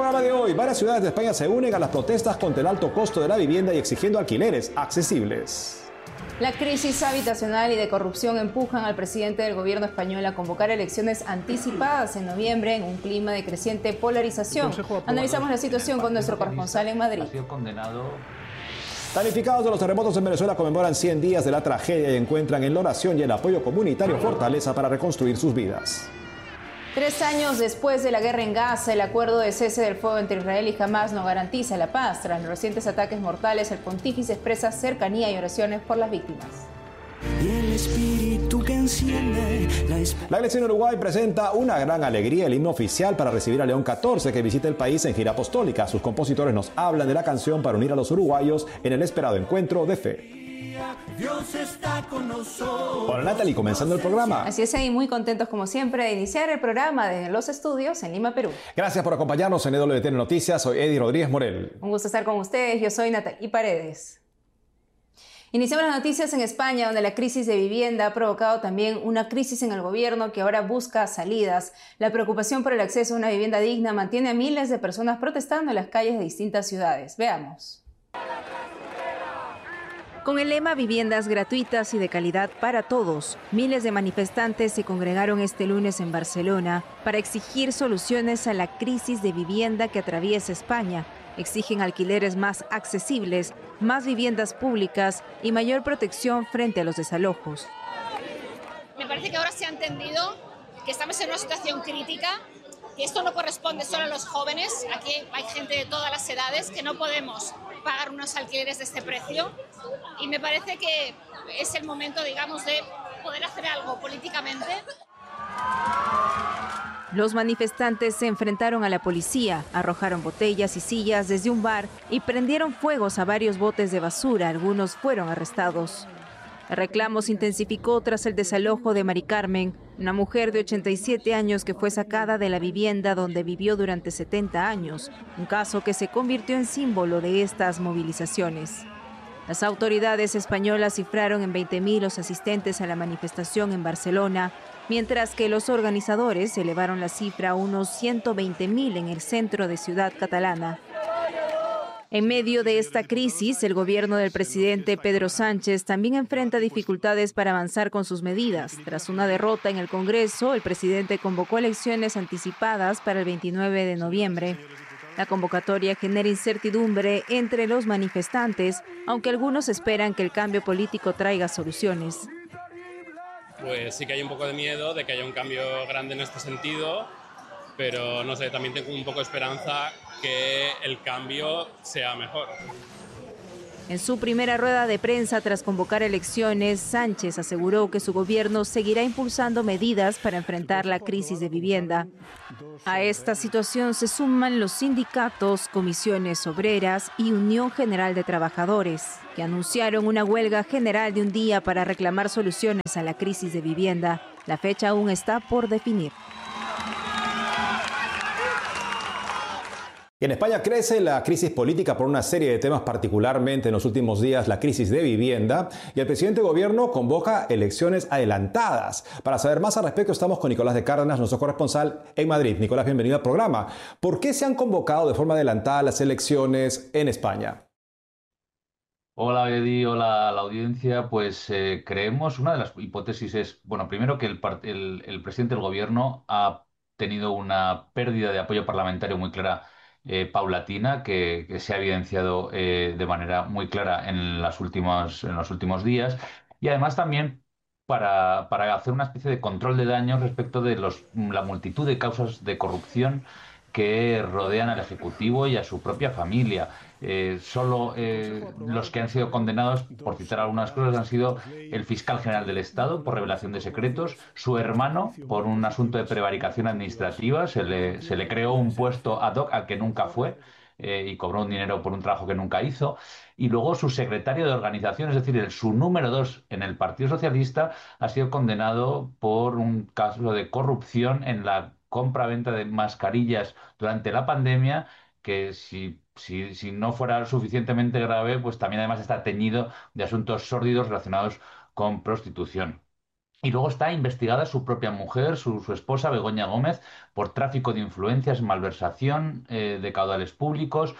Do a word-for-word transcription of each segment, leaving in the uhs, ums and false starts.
programa de hoy, varias ciudades de España se unen a las protestas contra el alto costo de la vivienda y exigiendo alquileres accesibles. La crisis habitacional y de corrupción empujan al presidente del gobierno español a convocar elecciones anticipadas en noviembre en un clima de creciente polarización. Analizamos la situación con nuestro corresponsal en Madrid. Damnificados de los terremotos en Venezuela conmemoran cien días de la tragedia y encuentran en la oración y el apoyo comunitario fortaleza para reconstruir sus vidas. Tres años después de la guerra en Gaza, el acuerdo de cese del fuego entre Israel y Hamás no garantiza la paz. Tras los recientes ataques mortales, el pontífice expresa cercanía y oraciones por las víctimas. Y el espíritu que enciende la esperanza. La iglesia en Uruguay presenta una gran alegría, el himno oficial para recibir a León catorce, que visita el país en gira apostólica. Sus compositores nos hablan de la canción para unir a los uruguayos en el esperado encuentro de fe. Dios está con nosotros. Hola Natalie, comenzando el programa. Así es, y muy contentos como siempre de iniciar el programa desde los estudios en Lima, Perú. Gracias por acompañarnos en E W T N Noticias. Soy Eddie Rodríguez Morel. Un gusto estar con ustedes. Yo soy Natalie Paredes. Iniciamos las noticias en España, donde la crisis de vivienda ha provocado también una crisis en el gobierno que ahora busca salidas. La preocupación por el acceso a una vivienda digna mantiene a miles de personas protestando en las calles de distintas ciudades. Veamos. Con el lema Viviendas gratuitas y de calidad para todos, miles de manifestantes se congregaron este lunes en Barcelona para exigir soluciones a la crisis de vivienda que atraviesa España. Exigen alquileres más accesibles, más viviendas públicas y mayor protección frente a los desalojos. Me parece que ahora se ha entendido que estamos en una situación crítica, que esto no corresponde solo a los jóvenes, aquí hay gente de todas las edades, que no podemos pagar unos alquileres de este precio, y me parece que es el momento, digamos, de poder hacer algo políticamente. Los manifestantes se enfrentaron a la policía, arrojaron botellas y sillas desde un bar y prendieron fuegos a varios botes de basura. Algunos fueron arrestados. El reclamo se intensificó tras el desalojo de Mari Carmen, una mujer de ochenta y siete años que fue sacada de la vivienda donde vivió durante setenta años, un caso que se convirtió en símbolo de estas movilizaciones. Las autoridades españolas cifraron en veinte mil los asistentes a la manifestación en Barcelona, mientras que los organizadores elevaron la cifra a unos ciento veinte mil en el centro de Ciudad Catalana. En medio de esta crisis, el gobierno del presidente Pedro Sánchez también enfrenta dificultades para avanzar con sus medidas. Tras una derrota en el Congreso, el presidente convocó elecciones anticipadas para el veintinueve de noviembre. La convocatoria genera incertidumbre entre los manifestantes, aunque algunos esperan que el cambio político traiga soluciones. Pues sí que hay un poco de miedo de que haya un cambio grande en este sentido, pero no sé, también tengo un poco de esperanza que el cambio sea mejor. En su primera rueda de prensa tras convocar elecciones, Sánchez aseguró que su gobierno seguirá impulsando medidas para enfrentar la crisis de vivienda. A esta situación se suman los sindicatos, comisiones obreras y Unión General de Trabajadores, que anunciaron una huelga general de un día para reclamar soluciones a la crisis de vivienda. La fecha aún está por definir. En España crece la crisis política por una serie de temas, particularmente en los últimos días la crisis de vivienda, y el presidente de gobierno convoca elecciones adelantadas. Para saber más al respecto estamos con Nicolás de Cárdenas, nuestro corresponsal en Madrid. Nicolás, bienvenido al programa. ¿Por qué se han convocado de forma adelantada las elecciones en España? Hola Eddie, hola a la audiencia. Pues eh, creemos, una de las hipótesis es, bueno, primero que el, el, el presidente del gobierno ha tenido una pérdida de apoyo parlamentario muy clara, Eh, paulatina, que, que se ha evidenciado eh, de manera muy clara en, las últimas, en los últimos días, y además también para, para hacer una especie de control de daños respecto de los, la multitud de causas de corrupción que rodean al Ejecutivo y a su propia familia. Eh, solo eh, los que han sido condenados, por citar algunas cosas, han sido el fiscal general del Estado por revelación de secretos, su hermano por un asunto de prevaricación administrativa, se le, se le creó un puesto ad hoc al que nunca fue eh, y cobró un dinero por un trabajo que nunca hizo, y luego su secretario de organización, es decir, el, su número dos en el Partido Socialista, ha sido condenado por un caso de corrupción en la compra-venta de mascarillas durante la pandemia, que si, si, si no fuera suficientemente grave, pues también además está teñido de asuntos sórdidos relacionados con prostitución. Y luego está investigada su propia mujer, su, su esposa, Begoña Gómez, por tráfico de influencias, malversación eh, de caudales públicos.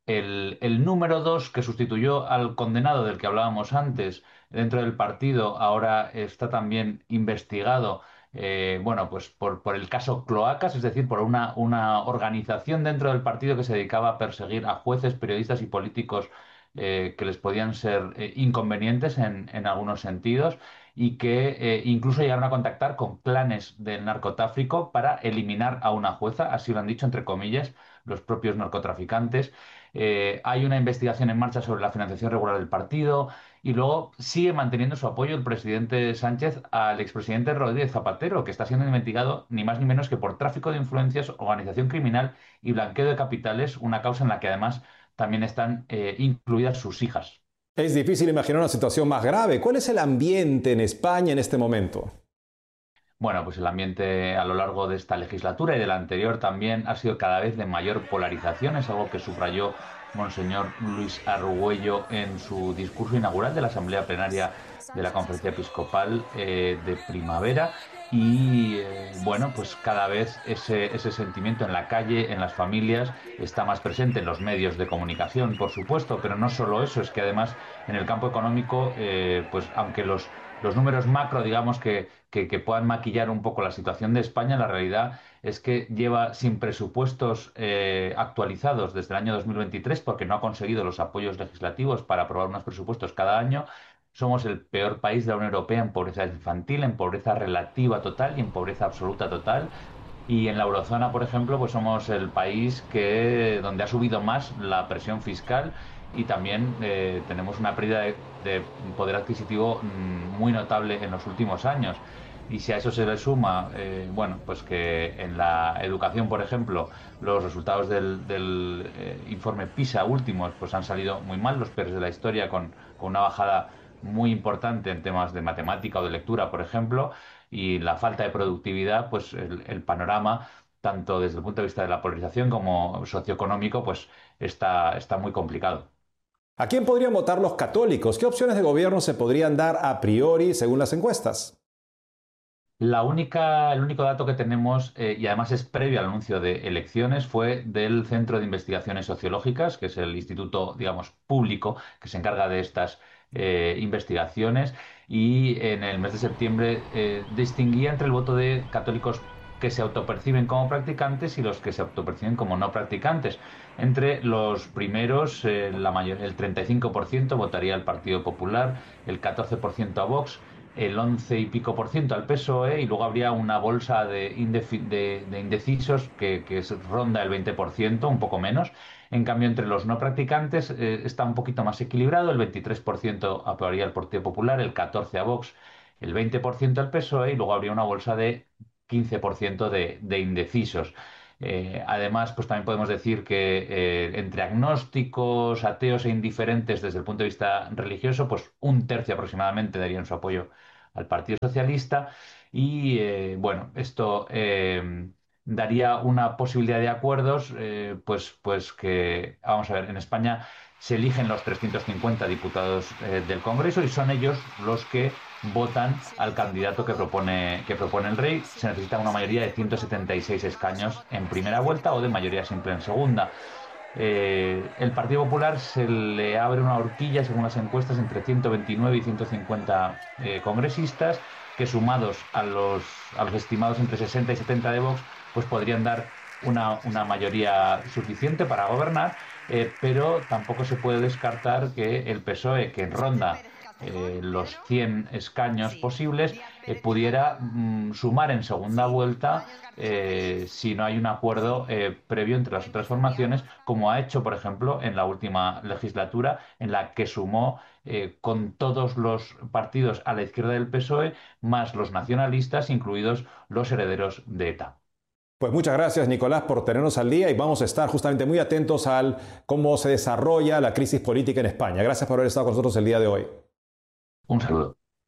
El, el número dos, que sustituyó al condenado del que hablábamos antes dentro del partido, ahora está también investigado, eh, bueno, pues por, por el caso Cloacas, es decir, por una, una organización dentro del partido que se dedicaba a perseguir a jueces, periodistas y políticos eh, que les podían ser eh, inconvenientes en, en algunos sentidos y que eh, incluso llegaron a contactar con clanes del narcotráfico para eliminar a una jueza, así lo han dicho entre comillas los propios narcotraficantes. Eh, hay una investigación en marcha sobre la financiación regular del partido y luego sigue manteniendo su apoyo el presidente Sánchez al expresidente Rodríguez Zapatero, que está siendo investigado ni más ni menos que por tráfico de influencias, organización criminal y blanqueo de capitales, una causa en la que además también están eh, incluidas sus hijas. Es difícil imaginar una situación más grave. ¿Cuál es el ambiente en España en este momento? Bueno, pues el ambiente a lo largo de esta legislatura y de la anterior también ha sido cada vez de mayor polarización. Es algo que subrayó Monseñor Luis Argüello en su discurso inaugural de la Asamblea Plenaria de la Conferencia Episcopal eh, de primavera. Y eh, bueno, pues cada vez ese, ese sentimiento en la calle, en las familias, está más presente en los medios de comunicación, por supuesto, pero no solo eso, es que además en el campo económico, eh, pues aunque los, los números macro, digamos que, que, que puedan maquillar un poco la situación de España, la realidad es que lleva sin presupuestos eh, actualizados desde el año dos mil veintitrés porque no ha conseguido los apoyos legislativos para aprobar unos presupuestos cada año. Somos el peor país de la Unión Europea en pobreza infantil, en pobreza relativa total y en pobreza absoluta total. Y en la eurozona, por ejemplo, pues somos el país que, donde ha subido más la presión fiscal y también eh, tenemos una pérdida de, de poder adquisitivo mmm, muy notable en los últimos años. Y si a eso se le suma, eh, bueno, pues que en la educación, por ejemplo, los resultados del, del eh, informe PISA últimos pues han salido muy mal, los peores de la historia, con, con una bajada muy importante en temas de matemática o de lectura, por ejemplo, y la falta de productividad, pues el, el panorama, tanto desde el punto de vista de la polarización como socioeconómico, pues está, está muy complicado. ¿A quién podrían votar los católicos? ¿Qué opciones de gobierno se podrían dar a priori según las encuestas? La única, el único dato que tenemos, eh, y además es previo al anuncio de elecciones, fue del Centro de Investigaciones Sociológicas, que es el instituto, digamos, público que se encarga de estas eh, investigaciones, y en el mes de septiembre eh, distinguía entre el voto de católicos que se autoperciben como practicantes y los que se autoperciben como no practicantes. Entre los primeros, eh, la mayor, el treinta y cinco por ciento votaría al Partido Popular, el catorce por ciento a Vox, el once y pico por ciento al P S O E y luego habría una bolsa de, de, de indecisos que, que ronda el veinte por ciento, un poco menos. En cambio, entre los no practicantes eh, está un poquito más equilibrado, el veintitrés por ciento apoyaría al Partido Popular, el catorce por ciento a Vox, el veinte por ciento al P S O E y luego habría una bolsa de quince por ciento de, de indecisos. Eh, además, pues también podemos decir que eh, entre agnósticos, ateos e indiferentes desde el punto de vista religioso, pues un tercio aproximadamente darían su apoyo al Partido Socialista y eh, bueno, esto eh, daría una posibilidad de acuerdos, eh, pues, pues que, vamos a ver, en España se eligen los trescientos cincuenta diputados eh, del Congreso y son ellos los que votan al candidato que propone, que propone el rey. Se necesita una mayoría de ciento setenta y seis escaños en primera vuelta o de mayoría simple en segunda. Eh, el Partido Popular se le abre una horquilla, según las encuestas, entre ciento veintinueve y ciento cincuenta eh, congresistas, que sumados a los, a los estimados entre sesenta y setenta de Vox, pues podrían dar una, una mayoría suficiente para gobernar, eh, pero tampoco se puede descartar que el P S O E, que ronda Eh, los cien escaños posibles, eh, pudiera mm, sumar en segunda vuelta eh, si no hay un acuerdo eh, previo entre las otras formaciones, como ha hecho, por ejemplo, en la última legislatura, en la que sumó eh, con todos los partidos a la izquierda del P S O E, más los nacionalistas, incluidos los herederos de ETA. Pues muchas gracias, Nicolás, por tenernos al día y vamos a estar justamente muy atentos al cómo se desarrolla la crisis política en España. Gracias por haber estado con nosotros el día de hoy. Un saludo.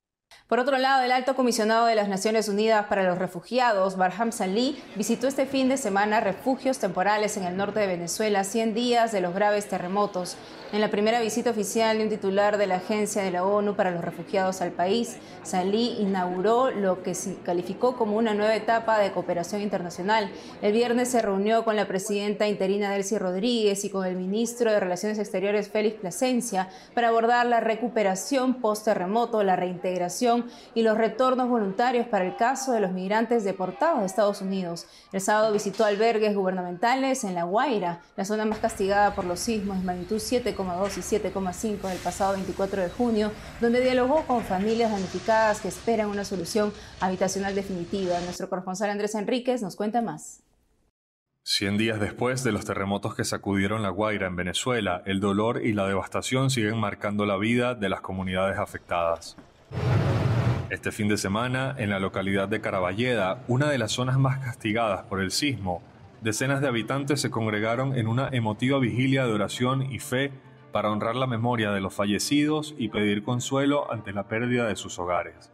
Por otro lado, el alto comisionado de las Naciones Unidas para los Refugiados, Barham Salih, visitó este fin de semana refugios temporales en el norte de Venezuela, a cien días de los graves terremotos. En la primera visita oficial de un titular de la Agencia de la ONU para los Refugiados al país, Salih inauguró lo que se calificó como una nueva etapa de cooperación internacional. El viernes se reunió con la presidenta interina Delcy Rodríguez y con el ministro de Relaciones Exteriores Félix Plasencia para abordar la recuperación post-terremoto, la reintegración y los retornos voluntarios para el caso de los migrantes deportados de Estados Unidos. El sábado visitó albergues gubernamentales en La Guaira, la zona más castigada por los sismos de magnitud siete coma dos y siete coma cinco del pasado veinticuatro de junio, donde dialogó con familias damnificadas que esperan una solución habitacional definitiva. Nuestro corresponsal Andrés Enríquez nos cuenta más. Cien días después de los terremotos que sacudieron La Guaira en Venezuela, el dolor y la devastación siguen marcando la vida de las comunidades afectadas. Este fin de semana, en la localidad de Caraballeda, una de las zonas más castigadas por el sismo, decenas de habitantes se congregaron en una emotiva vigilia de oración y fe para honrar la memoria de los fallecidos y pedir consuelo ante la pérdida de sus hogares.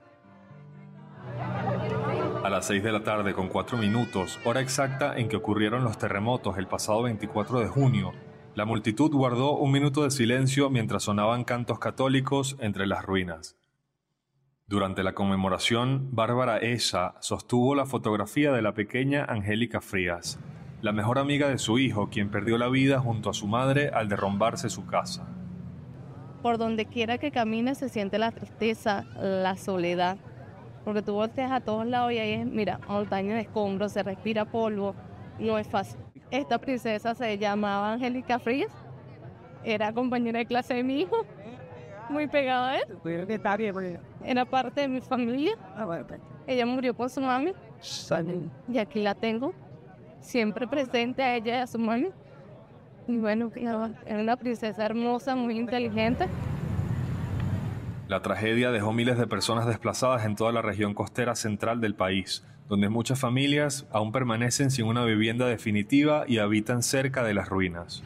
A las seis de la tarde con cuatro minutos, hora exacta en que ocurrieron los terremotos el pasado veinticuatro de junio, la multitud guardó un minuto de silencio mientras sonaban cantos católicos entre las ruinas. Durante la conmemoración, Bárbara Esa sostuvo la fotografía de la pequeña Angélica Frías, la mejor amiga de su hijo, quien perdió la vida junto a su madre al derrumbarse su casa. Por donde quiera que camines se siente la tristeza, la soledad, porque tú volteas a todos lados y ahí es, mira, montaña de escombros, se respira polvo, no es fácil. Esta princesa se llamaba Angélica Frías, era compañera de clase de mi hijo, muy pegada a él, era parte de mi familia, ella murió por su mami y aquí la tengo, siempre presente a ella y a su mami. Y bueno, era una princesa hermosa, muy inteligente. La tragedia dejó miles de personas desplazadas en toda la región costera central del país, donde muchas familias aún permanecen sin una vivienda definitiva y habitan cerca de las ruinas.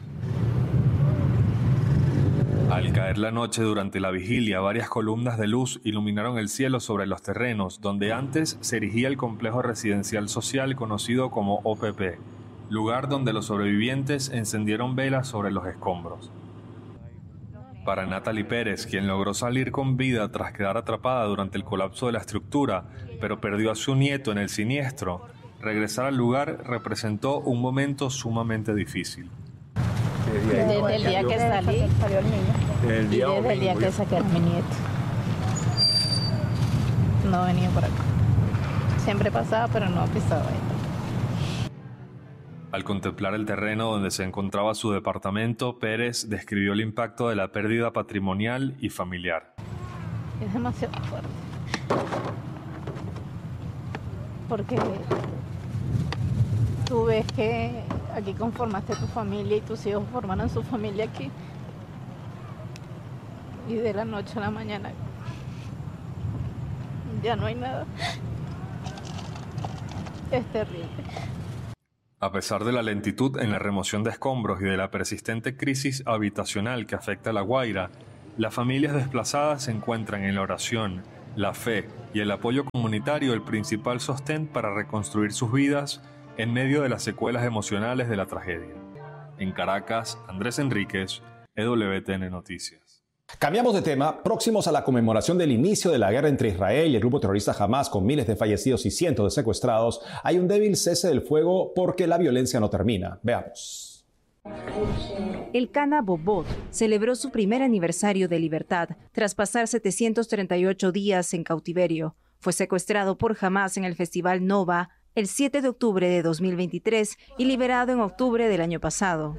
Al caer la noche durante la vigilia, varias columnas de luz iluminaron el cielo sobre los terrenos donde antes se erigía el complejo residencial social conocido como O P P, lugar donde los sobrevivientes encendieron velas sobre los escombros. Para Natalie Pérez, quien logró salir con vida tras quedar atrapada durante el colapso de la estructura, pero perdió a su nieto en el siniestro, regresar al lugar representó un momento sumamente difícil. Desde el día que salí y desde el día que saqué a mi nieto. No venía por acá. Siempre pasaba, pero no pisaba ahí. Al contemplar el terreno donde se encontraba su departamento, Pérez describió el impacto de la pérdida patrimonial y familiar. Es demasiado fuerte. Porque tú ves que aquí conformaste tu familia y tus hijos formaron su familia aquí. Y de la noche a la mañana ya no hay nada. Es terrible. A pesar de la lentitud en la remoción de escombros y de la persistente crisis habitacional que afecta a La Guaira, las familias desplazadas se encuentran en la oración, la fe y el apoyo comunitario el principal sostén para reconstruir sus vidas en medio de las secuelas emocionales de la tragedia. En Caracas, Andrés Enríquez, E W T N Noticias. Cambiamos de tema. Próximos a la conmemoración del inicio de la guerra entre Israel y el grupo terrorista Hamas, con miles de fallecidos y cientos de secuestrados, hay un débil cese del fuego porque la violencia no termina. Veamos. El Cana Bobot celebró su primer aniversario de libertad tras pasar setecientos treinta y ocho días en cautiverio. Fue secuestrado por Hamas en el Festival Nova el siete de octubre de dos mil veintitrés y liberado en octubre del año pasado.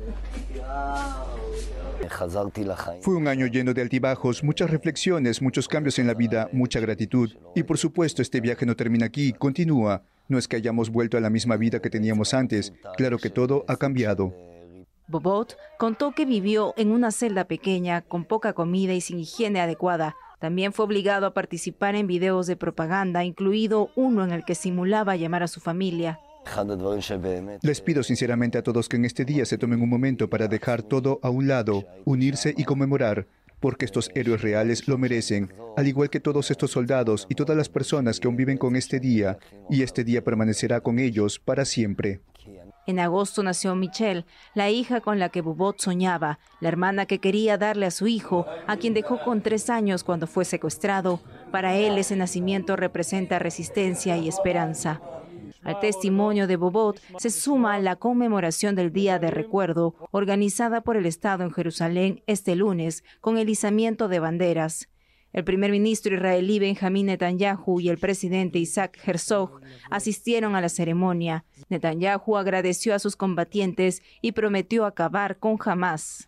Fue un año lleno de altibajos, muchas reflexiones, muchos cambios en la vida, mucha gratitud. Y por supuesto, este viaje no termina aquí, continúa. No es que hayamos vuelto a la misma vida que teníamos antes. Claro que todo ha cambiado. Bobot contó que vivió en una celda pequeña, con poca comida y sin higiene adecuada. También fue obligado a participar en videos de propaganda, incluido uno en el que simulaba llamar a su familia. Les pido sinceramente a todos que en este día se tomen un momento para dejar todo a un lado, unirse y conmemorar. porque estos héroes reales lo merecen, al igual que todos estos soldados y todas las personas que aún viven con este día, y este día permanecerá con ellos para siempre. En agosto nació Michelle, la hija con la que Bobot soñaba, la hermana que quería darle a su hijo, a quien dejó con tres años cuando fue secuestrado. Para él ese nacimiento representa resistencia y esperanza. Al testimonio de Bobot se suma la conmemoración del Día de Recuerdo, organizada por el Estado en Jerusalén este lunes, con el izamiento de banderas. El primer ministro israelí Benjamín Netanyahu y el presidente Isaac Herzog asistieron a la ceremonia. Netanyahu agradeció a sus combatientes y prometió acabar con Hamás.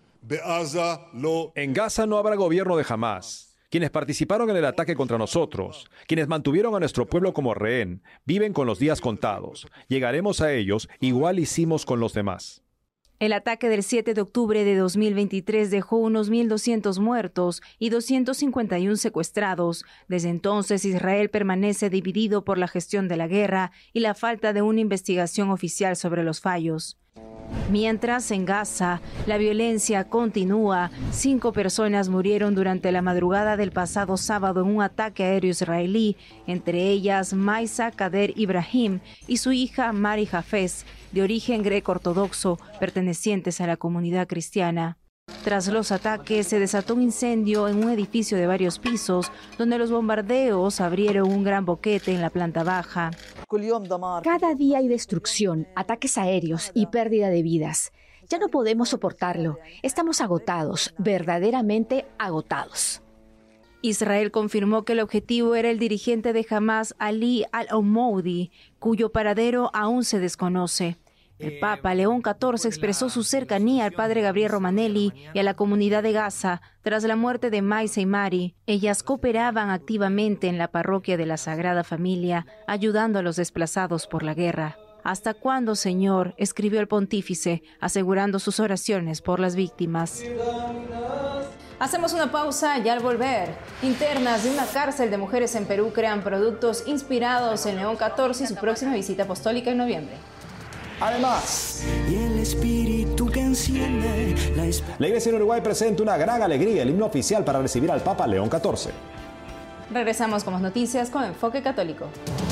En Gaza no habrá gobierno de Hamás. Quienes participaron en el ataque contra nosotros, quienes mantuvieron a nuestro pueblo como rehén, viven con los días contados. Llegaremos a ellos, igual hicimos con los demás. El ataque del siete de octubre de dos mil veintitrés dejó unos mil doscientos muertos y doscientos cincuenta y uno secuestrados. Desde entonces, Israel permanece dividido por la gestión de la guerra y la falta de una investigación oficial sobre los fallos. Mientras, en Gaza, la violencia continúa. Cinco personas murieron durante la madrugada del pasado sábado en un ataque aéreo israelí, entre ellas Maisa Kader Ibrahim y su hija Mari Hafez, de origen greco-ortodoxo, pertenecientes a la comunidad cristiana. Tras los ataques, se desató un incendio en un edificio de varios pisos, donde los bombardeos abrieron un gran boquete en la planta baja. Cada día hay destrucción, ataques aéreos y pérdida de vidas. Ya no podemos soportarlo. Estamos agotados, verdaderamente agotados. Israel confirmó que el objetivo era el dirigente de Hamás, Ali al-Omoudi, cuyo paradero aún se desconoce. El Papa León catorce expresó su cercanía al padre Gabriel Romanelli y a la comunidad de Gaza tras la muerte de Maisa y Mari. Ellas cooperaban activamente en la parroquia de la Sagrada Familia, ayudando a los desplazados por la guerra. ¿Hasta cuándo, Señor?, escribió el pontífice, asegurando sus oraciones por las víctimas. Hacemos una pausa y al volver, internas de una cárcel de mujeres en Perú crean productos inspirados en León catorce y su próxima visita apostólica en noviembre. Además, y el espíritu que enciende la, la Iglesia en Uruguay presenta una gran alegría, el himno oficial para recibir al Papa León catorce. Regresamos con más noticias con Enfoque Católico.